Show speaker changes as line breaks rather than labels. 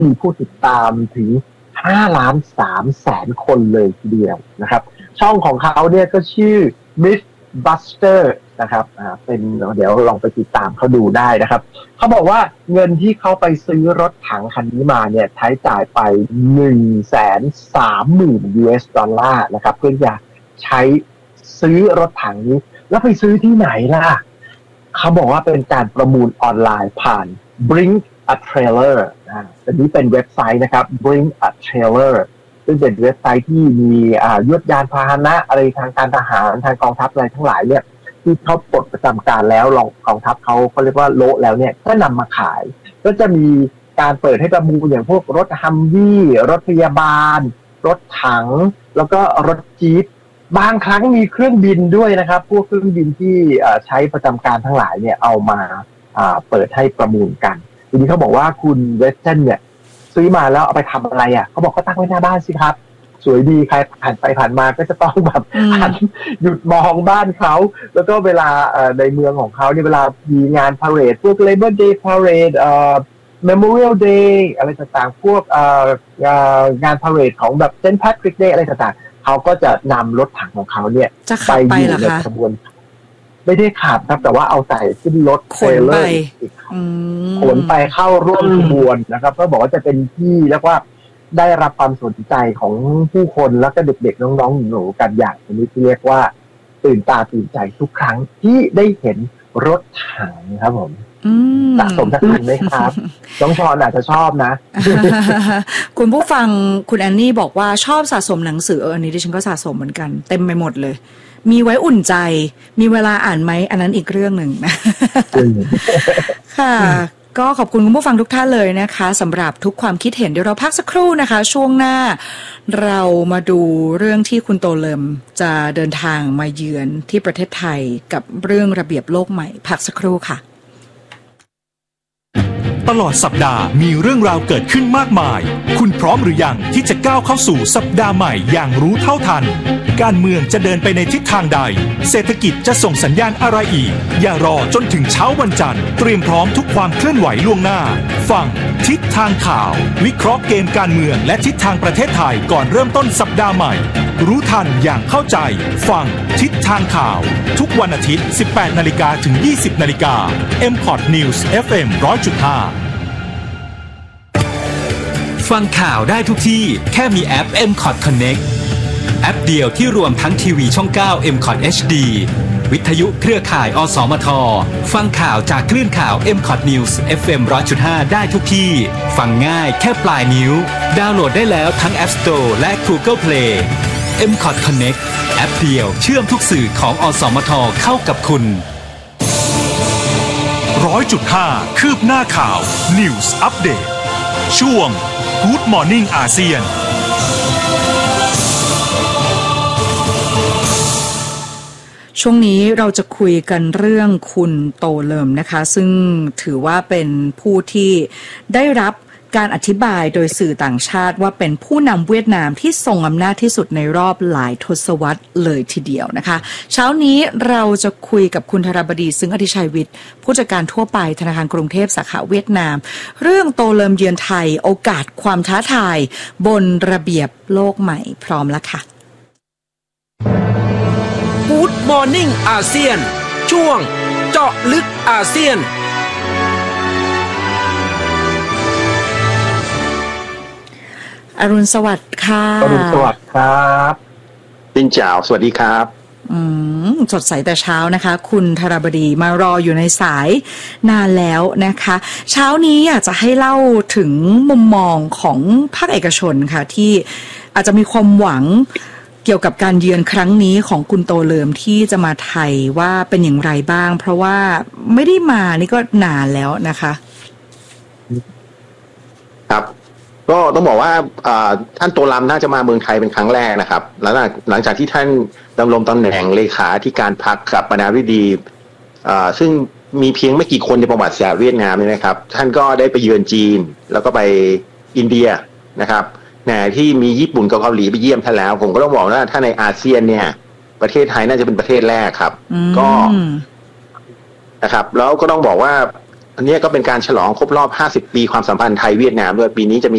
มีผู้ติดตามถึง5,300,000 คนเลยทีเดียวนะครับช่องของเขาเนี่ยก็ชื่อ Mythbuster นะครับเป็นเดี๋ยวลองไปติดตามเขาดูได้นะครับเขาบอกว่าเงินที่เขาไปซื้อรถถังคันนี้มาเนี่ยใช้จ่ายไป 130,000 US ดอลลาร์นะครับเพื่อจะใช้ซื้อรถถังนี้แล้วไปซื้อที่ไหนล่ะเขาบอกว่าเป็นการประมูลออนไลน์ผ่าน Bring a Trailer อันนี้เป็นเว็บไซต์นะครับ Bring a Trailer ซึ่งเป็นเว็บไซต์ที่มียวดยานพาหนะอะไรทางการทหารทางกองทัพอะไรทั้งหลายเนี่ยที่เขาปลดประจำการแล้วกองทัพเขาเรียกว่าโละแล้วเนี่ยก็นำมาขายก็จะมีการเปิดให้ประมูลอย่างพวกรถฮัมวี่รถพยาบาลรถถังแล้วก็รถจี๊ปบางครั้งมีเครื่องบินด้วยนะครับพวกเครื่องบินที่ใช้ประจำการทั้งหลายเนี่ยเอามาเปิดให้ประมูลกันทีนี้เขาบอกว่าคุณเวสเทนเนี่ยซื้อมาแล้วเอาไปทำอะไรเขาบอกก็ตั้งไว้หน้าบ้านสิครับสวยดีใครผ่านไปผ่านมาก็จะต้องแบบหันหยุดมองบ้านเขาแล้วก็เวลาในเมืองของเขาเนี่ยเวลามีงานพาเหรดพวก Labor Day Parade Memorial Day อะไรต่างๆพวกงานพาเหรดของแบบ St. Patrick Day อะไรต่างๆเขาก็จะนำรถถังของเขาเนี่ยไปอยู่ในขบวนไม่ได้ขับครับแต่ว่าเอาใส่ขึ้นรถเทรลเลอร์ขนไปเข้าร่วมขบวนนะครับก็บอกว่าจะเป็นที่เรียกว่าได้รับความสนใจของผู้คนแล้วก็เด็กๆน้องๆหนูๆกันอย่างชนิดที่เรียกว่าตื่นตาตื่นใจทุกครั้งที่ได้เห็นรถถังครับผมสะสมสักคันไหมครับน้องชอนอาจจะชอบนะ
คุณผู้ฟังคุณแอนนี่บอกว่าชอบสะสมหนังสืออันนี้ดิฉันก็สะสมเหมือนกันเต็มไปหมดเลยมีไว้อุ่นใจมีเวลาอ่านไหมอันนั้นอีกเรื่องหนึ่งนะ ค่ะก็ขอบคุณคุณผู้ฟังทุกท่านเลยนะคะสำหรับทุกความคิดเห็นเดี๋ยวเราพักสักครู่นะคะช่วงหน้าเรามาดูเรื่องที่คุณโตเลิมจะเดินทางมาเยือนที่ประเทศไทยกับเรื่องระเบียบโลกใหม่พักสักครู่ค่ะ
ตลอดสัปดาห์มีเรื่องราวเกิดขึ้นมากมายคุณพร้อมหรือยังที่จะก้าวเข้าสู่สัปดาห์ใหม่อย่างรู้เท่าทันการเมืองจะเดินไปในทิศทางใดเศรษฐกิจจะส่งสัญญาณอะไรอีกอย่ารอจนถึงเช้าวันจันทร์เตรียมพร้อมทุกความเคลื่อนไหวล่วงหน้าฟังทิศทางข่าววิเคราะห์เกมการเมืองและทิศทางประเทศไทยก่อนเริ่มต้นสัปดาห์ใหม่รู้ทันอย่างเข้าใจฟังทิศทางข่าวทุกวันอาทิตย์ 18:00 นถึง 20:00 นMPort News FM 100.5ฟังข่าวได้ทุกที่แค่มีแอป MCOT Connect แอปเดียวที่รวมทั้งทีวีช่อง 9 MCOT HD วิทยุเครือข่ายอสมทฟังข่าวจากคลื่นข่าว MCOT News FM 100.5 ได้ทุกที่ฟังง่ายแค่ปลายนิ้วดาวน์โหลดได้แล้วทั้ง App Store และ Google Play MCOT Connect แอปเดียวเชื่อมทุกสื่อของอสมทเข้ากับคุณ 100.5 คืบหน้าข่าว News Update ช่วงGood Morning อาเซียน
ช่วงนี้เราจะคุยกันเรื่องคุณโตเลิมนะคะซึ่งถือว่าเป็นผู้ที่ได้รับการอธิบายโดยสื่อต่างชาติว่าเป็นผู้นำเวียดนามที่ทรงอำนาจที่สุดในรอบหลายทศวรรษเลยทีเดียวนะคะเช้านี้เราจะคุยกับคุณธรบดีซึ่งอธิชัยวิทย์ผู้จัดการทั่วไปธนาคารกรุงเทพสาขาเวียดนามเรื่องโตเลิมเยือนไทยโอกาสความท้าทายบนระเบียบโลกใหม่พร้อมแล้วค่ะ
Good Morning อาเซียนช่วงเจาะลึกอาเซียน
อรุณสวัสดิ์ค่ะ
อรุณสวัสดิ์ครับ
ปินจ่าวสวัสดีครับ
สดใสแต่เช้านะคะคุณธรบดีมารออยู่ในสายนานแล้วนะคะเช้านี้อยากจะให้เล่าถึงมุมมองของภาคเอกชนค่ะที่อาจจะมีความหวังเกี่ยวกับการเยือนครั้งนี้ของคุณโตเลิมที่จะมาไทยว่าเป็นอย่างไรบ้างเพราะว่าไม่ได้มานี่ก็นานแล้วนะคะ
ครับก็ต้องบอกว่าท่านโตลัมน่าจะมาเมืองไทยเป็นครั้งแรกนะครับแล้วหลังจากที่ท่านดำรงตำแหน่งเลขาธิการพรรคกับประธานาธิบดีซึ่งมีเพียงไม่กี่คนในประวัติศาสตร์เวียดนามเนี่ยนะครับท่านก็ได้ไปเยือนจีนแล้วก็ไปอินเดียนะครับที่มีญี่ปุ่นกับเกาหลีไปเยี่ยมท่านแล้วผมก็ต้องบอกว่าถ้าในอาเซียนเนี่ยประเทศไทยน่าจะเป็นประเทศแรกครับก็นะครับแล้วก็ต้องบอกว่าอันนี้ก็เป็นการฉลองครบรอบ50 ปีความสัมพันธ์ไทยเวียดนามด้วยปีนี้จะมี